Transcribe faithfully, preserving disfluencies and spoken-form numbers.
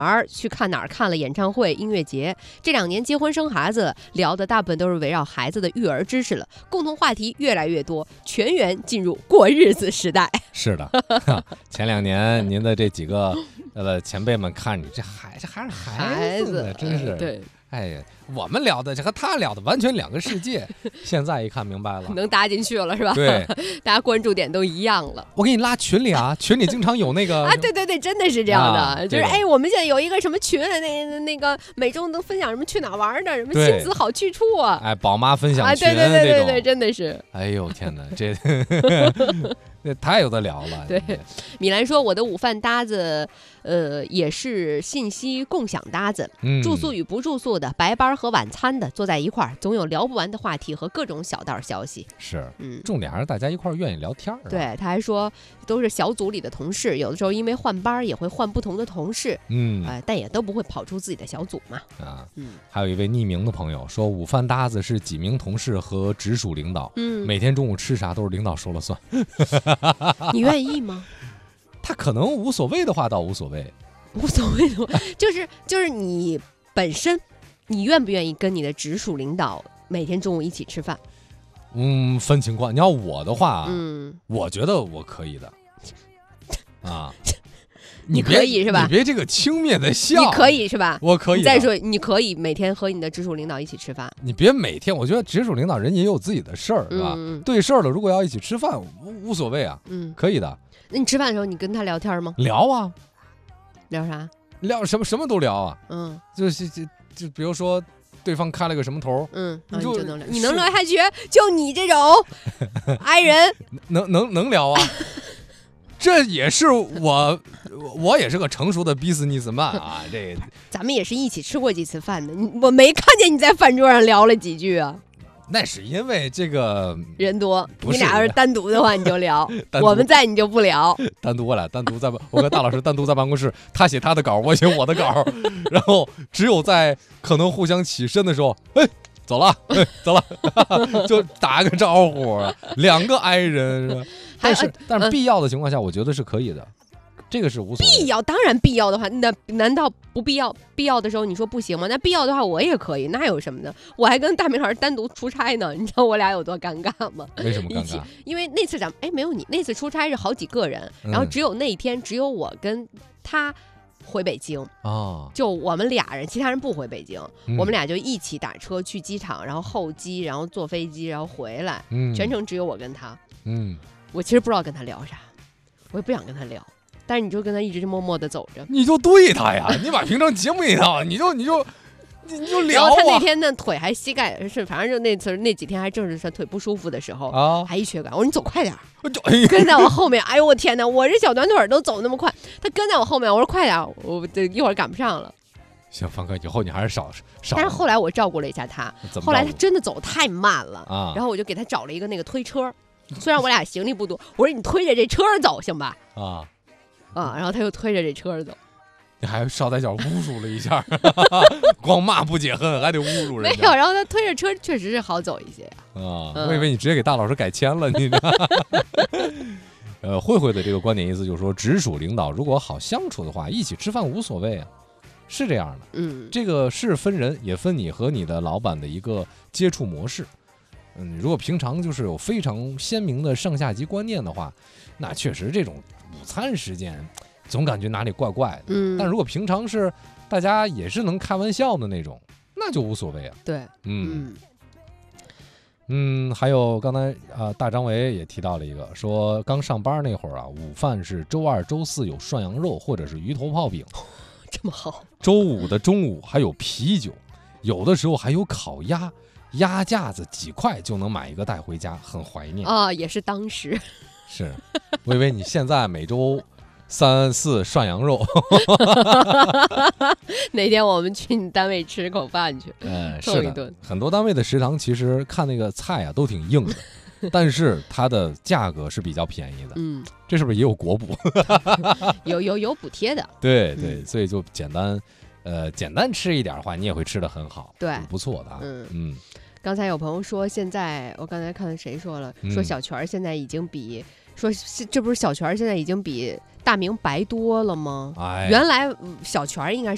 儿去看哪儿看了演唱会、音乐节。这两年结婚生孩子，聊的大部分都是围绕孩子的育儿知识了，共同话题越来越多，全员进入过日子时代。 是的，前两年您的这几个呃前辈们看你这孩这还是孩子呢，真是对。 哎呀，我们聊的这和他聊的完全两个世界。现在一看明白了， 能搭进去了是吧？ 对， 大家关注点都一样了。 我给你拉群里啊，群里经常有那个啊，对对对，真的是这样的， 啊、 就是哎，我们现在有一个什么群，那那个每周能分享什么去哪玩的，什么亲子好去处啊， 哎，宝妈分享群， 啊，对对对对对，真的是。 哎呦天哪，这这太有的聊了。 对，米兰说我的午饭搭子，呃，也是信息共享搭子，嗯、住宿与不住宿的，白班和晚餐的，坐在一块儿，总有聊不完的话题和各种小道消息。 是，嗯，重点还是大家一块儿愿意聊天。 对，他还说都是小组里的同事，有的时候因为换班也会换不同的同事，嗯，呃，但也都不会跑出自己的小组嘛。 啊，嗯，还有一位匿名的朋友说，午饭搭子是几名同事和直属领导，嗯，每天中午吃啥都是领导说了算。 你愿意吗？ 他可能无所谓的话倒无所谓， 无所谓的话，就是就是你本身，你愿不愿意跟你的直属领导每天中午一起吃饭？ 嗯，分情况。你要我的话，嗯，我觉得我可以的。啊， 你可以是吧？ 你别这个轻蔑的笑。 你可以是吧？ 我可以。 再说，你可以每天和你的直属领导一起吃饭。 你别每天，我觉得直属领导人也有自己的事儿，是吧？嗯、对事儿了，如果要一起吃饭，无无所谓啊。嗯，可以的。 那你吃饭的时候，你跟他聊天吗？ 聊啊。 聊啥？ 聊什么什么都聊啊。嗯，就是就就比如说。对方开了个什么头，嗯， 你就能聊，你能聊下去？就你这种挨人， 能能能聊啊！这也是我，我也是个成熟的 businessman 啊。这咱们也是一起吃过几次饭的，我没看见你在饭桌上聊了几句啊。 那是因为这个人多，你俩要是单独的话你就聊，我们在你就不聊。 单独我俩单独在，我跟大老师单独在办公室，他写他的稿，我写我的稿，然后只有在可能互相起身的时候，哎，走了，哎，走了，就打个招呼，两个 I 人是吧？但是但是必要的情况下，我觉得是可以的。这个是无所谓。 必要当然必要的话，那难道不必要？必要的时候你说不行吗？那必要的话我也可以，那有什么的？我还跟大明老师单独出差呢，你知道我俩有多尴尬吗？ 为什么尴尬？ 因为那次咱们哎没有你，那次出差是好几个人，然后只有那一天只有我跟他回北京哦，就我们俩人，其他人不回北京，嗯、我们俩就一起打车去机场，然后候机，然后坐飞机，然后回来，嗯、全程只有我跟他。嗯，我其实不知道跟他聊啥，我也不想跟他聊。但是你就跟他一直默默的走着， 你就对他呀，你把平常节目一套，你就你就你就聊啊。 然后他那天的腿还膝盖是，反正就那次那几天还正是他腿不舒服的时候啊，还一瘸感。我说你走快点，跟在我后面。哎呦我天哪，我这小短腿都走那么快，他跟在我后面，我说快点，我这一会儿赶不上了。 行，方哥，以后你还是少少。 但是后来我照顾了一下他，后来他真的走太慢了啊，然后我就给他找了一个那个推车，虽然我俩行李不多，我说你推着这车走行吧？啊。啊，然后他又推着这车走， 你还捎带脚侮辱了一下，光骂不解恨，还得侮辱人家。 没有，然后他推着车确实是好走一些呀。 啊，嗯、我以为你直接给大老师改签了，你。呃，慧慧的这个观点意思就是说，直属领导如果好相处的话，一起吃饭无所谓啊，是这样的。嗯，这个是分人，也分你和你的老板的一个接触模式。嗯，如果平常就是有非常鲜明的上下级观念的话，那确实这种午餐时间总感觉哪里怪怪的。嗯，但如果平常是大家也是能开玩笑的那种，那就无所谓啊。 对， 嗯嗯，还有刚才啊、呃，大张伟也提到了一个，说刚上班那会儿啊，午饭是周二、周四有涮羊肉或者是鱼头泡饼， 这么好。 周五的中午还有啤酒，有的时候还有烤鸭。鸭架子几块就能买一个带回家，很怀念啊、哦！也是当时， 是，我以为你现在每周三四涮羊肉。 哪天我们去你单位吃口饭去，嗯， 是的，很多单位的食堂其实看那个菜啊都挺硬的，但是它的价格是比较便宜的，嗯，这是不是也有国补？ 有有有补贴的， 对对，嗯、所以就简单。呃，简单吃一点的话，你也会吃得很好， 对， 不错的啊。嗯嗯。 刚才有朋友说，现在我刚才看到谁说了，嗯、说小泉现在已经比说这不是小泉现在已经比大明白多了吗？哎，原来小泉应该是。